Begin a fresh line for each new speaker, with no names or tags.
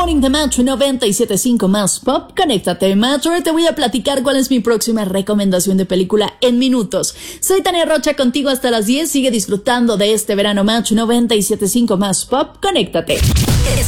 Morning de Metro 97.5 más Pop. Conéctate, Metro. Te voy a platicar cuál es mi próxima recomendación de película en minutos. Soy Tania Rocha, contigo hasta las 10. Sigue disfrutando de este verano Metro 97.5 más Pop. Conéctate.